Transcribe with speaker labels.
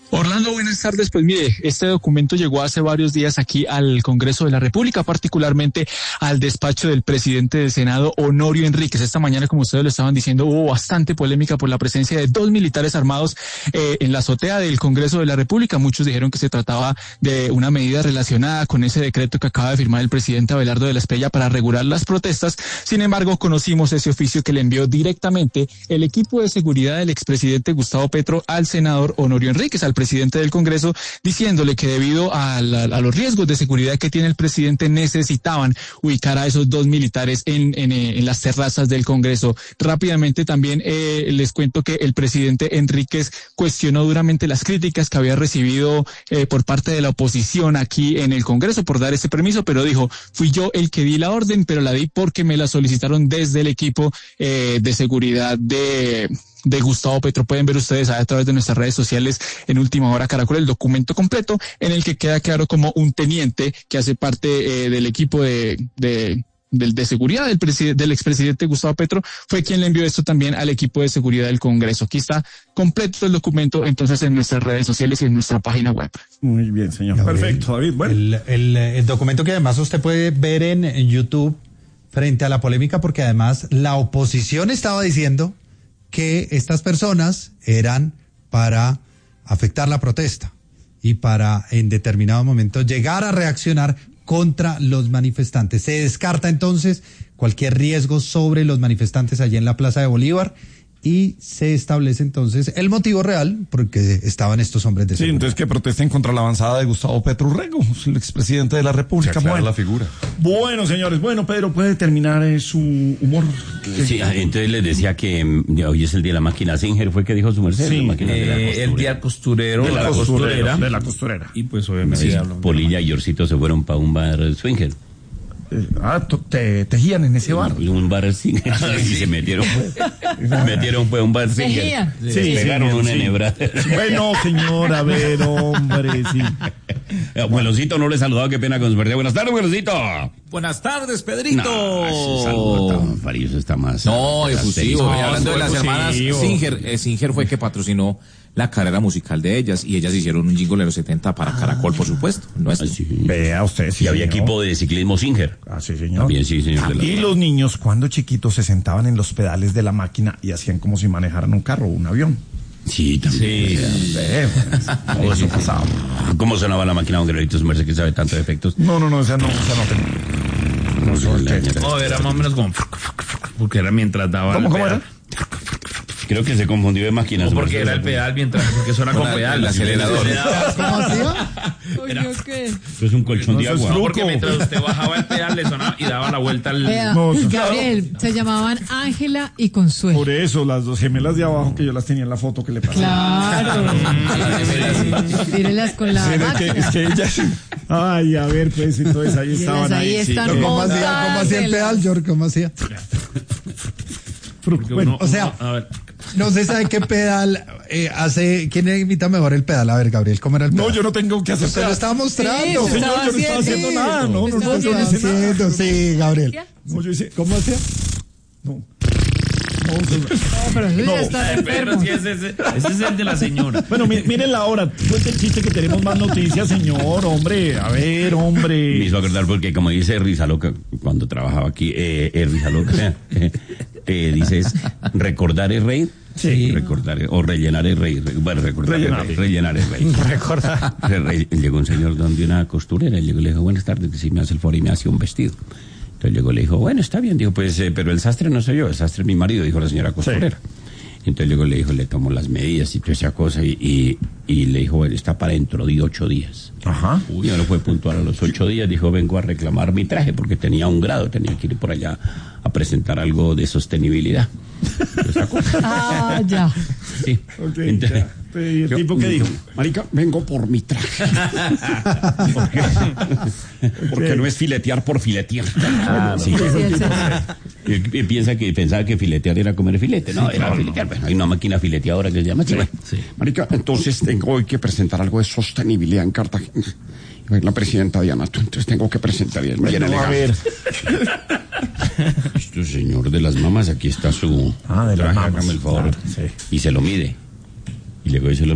Speaker 1: Orlando, buenas tardes. Pues mire, este documento llegó hace varios días aquí al Congreso de la República, particularmente al despacho del presidente del Senado, Honorio Enríquez. Esta mañana, como ustedes lo estaban diciendo, hubo bastante polémica por la presencia de 2 militares armados en la azotea del Congreso de la República. Muchos dijeron que se trataba de una medida relacionada con ese decreto que acaba de firmar el presidente Abelardo de la Espriella para regular las protestas. Sin embargo, conocimos ese oficio que le envió directamente el equipo de seguridad del expresidente Gustavo Petro al senador Honorio Enríquez, al presidente del Congreso, diciéndole que debido a los riesgos de seguridad que tiene el presidente necesitaban ubicar a esos 2 militares en las terrazas del Congreso. Rápidamente también les cuento que el presidente Enríquez cuestionó duramente las críticas que había recibido por parte de la oposición aquí en el Congreso por dar ese permiso, pero dijo, fui yo el que di la orden, pero la di porque me la solicitaron desde el equipo de seguridad de Gustavo Petro. Pueden ver ustedes a través de nuestras redes sociales en Última Hora Caracol el documento completo en el que queda claro como un teniente que hace parte del equipo de seguridad del expresidente Gustavo Petro fue quien le envió esto también al equipo de seguridad del Congreso. Aquí está completo el documento entonces en nuestras redes sociales y en nuestra página web.
Speaker 2: Muy bien, señor. Perfecto, David. Bueno.
Speaker 3: El documento que además usted puede ver en YouTube frente a la polémica, porque además la oposición estaba diciendo que estas personas eran para afectar la protesta y para en determinado momento llegar a reaccionar contra los manifestantes. Se descarta entonces cualquier riesgo sobre los manifestantes allí en la Plaza de Bolívar y se establece entonces el motivo real porque estaban estos hombres de seguridad.
Speaker 2: Sí, entonces que protesten contra la avanzada de Gustavo Petro Urrego, el expresidente de la República.
Speaker 4: Se aclara la figura.
Speaker 2: Bueno, señores, Pedro, ¿puede terminar su humor?
Speaker 5: Sí, entonces les decía que hoy es el día de la máquina Singer, ¿fue que dijo su merced?
Speaker 2: Sí,
Speaker 5: la máquina de la
Speaker 4: el día costurero,
Speaker 2: de la costurera.
Speaker 4: Y pues obviamente
Speaker 5: sí, Polilla y Yorcito se fueron para un bar swinger.
Speaker 2: Te tejían en ese bar.
Speaker 5: Un bar swinger. Y se metieron pues un bar swinger.
Speaker 2: Sí,
Speaker 5: pegaron una enebra.
Speaker 2: Bueno, señor, a ver, hombre, sí.
Speaker 5: Abuelocito no le he saludado, qué pena con su verdad. Buenas tardes, abuelocito.
Speaker 4: Buenas tardes, Pedrito.
Speaker 5: No, ese saludo tan farilloso está más.
Speaker 4: No, efusivo. Hablando de las hermanas
Speaker 2: efusivo.
Speaker 4: Singer fue que patrocinó la carrera musical de ellas y ellas hicieron un jingle en los 70 para Caracol, por supuesto. Nuestro.
Speaker 5: Sí.
Speaker 2: Vea usted, sí.
Speaker 5: Y había equipo de ciclismo Singer.
Speaker 2: Ah, sí, señor.
Speaker 5: También, sí, señor.
Speaker 2: Y los niños, cuando chiquitos, se sentaban en los pedales de la máquina y hacían como si manejaran un carro o un avión.
Speaker 5: Sí, también.
Speaker 2: Todo eso pasaba.
Speaker 5: ¿Cómo sonaba la máquina, don Guerrerito? Su merced que sabe tanto de efectos.
Speaker 2: No, esa no tenía.
Speaker 4: No, era más o menos como porque era mientras daba.
Speaker 2: ¿Cómo era?
Speaker 5: Creo que se confundió de máquinas.
Speaker 4: Porque era el pedal mientras, porque eso era con pedal, el acelerador.
Speaker 3: ¿Cómo hacía?
Speaker 5: Eso es un colchón de agua.
Speaker 4: Porque mientras usted bajaba el pedal le sonaba y daba la vuelta al...
Speaker 6: Gabriel, se llamaban Ángela y Consuelo.
Speaker 2: Por eso, las 2 gemelas de abajo que yo las tenía en la foto que le pasé.
Speaker 6: Claro. Mírenlas con la máquina.
Speaker 2: Es que ellas... Ay, a ver, pues, entonces ahí estaban.
Speaker 6: Ahí están.
Speaker 3: Sí. ¿Cómo hacía el pedal, George? ¿Cómo hacía?
Speaker 2: Bueno,
Speaker 3: o sea, no se sabe qué pedal hace. ¿Quién imita mejor el pedal? A ver, Gabriel, ¿cómo era el pedal?
Speaker 2: no, yo no tengo que hacer.
Speaker 3: Usted lo estaba mostrando.
Speaker 6: Sí,
Speaker 2: Señor, yo no estaba haciendo nada. No, yo no hice nada.
Speaker 3: Sí, Gabriel.
Speaker 2: No, yo hice. ¿Cómo hacía? No,
Speaker 6: pero eso ya está enfermo.
Speaker 4: Sí, ese es el de la señora.
Speaker 2: Bueno, miren la hora. Cuente el chiste que tenemos más noticias, señor. Hombre, a ver, hombre.
Speaker 5: Me hizo acordar porque, como dice Rizaloca, cuando trabajaba aquí, Rizaloca, dices, recordar es reír.
Speaker 2: Sí.
Speaker 5: Recordar o rellenar es reír. Bueno, rellenar es reír.
Speaker 3: Recordar.
Speaker 5: Llegó un señor donde una costurera, llegó y le dijo, buenas tardes, que si me hace el favor y me hace un vestido. Entonces llegó y le dijo, bueno, está bien, dijo, pues, pero el sastre no soy yo, el sastre es mi marido, dijo la señora costurera. Sí. Entonces llegó y le dijo, le tomó las medidas y toda esa cosa y le dijo, bueno, está para dentro de 8 días.
Speaker 2: Ajá.
Speaker 5: Uy, no fue puntual a los 8 días, dijo, vengo a reclamar mi traje porque tenía un grado, tenía que ir por allá a presentar algo de sostenibilidad.
Speaker 6: Ah, ya.
Speaker 5: Sí.
Speaker 2: Okay,
Speaker 5: entonces,
Speaker 2: ya. ¿Y el tipo qué dijo?
Speaker 5: Marica, vengo por mi traje. Porque no es filetear por filetear. Sí. Y pensaba que filetear era comer filete. No, era filetear. Bueno, hay una máquina fileteadora que se llama así.
Speaker 4: Sí.
Speaker 5: Marica, entonces tengo hoy que presentar algo de sostenibilidad en Cartagena. La presidenta Diana, entonces tengo que presentar bien.
Speaker 2: Bueno, a ver.
Speaker 5: Esto, señor de las mamas, aquí está su
Speaker 2: de las
Speaker 5: traje,
Speaker 2: mamas.
Speaker 5: hágame el favor.
Speaker 2: Claro, sí.
Speaker 5: Y se lo mide. Y luego dice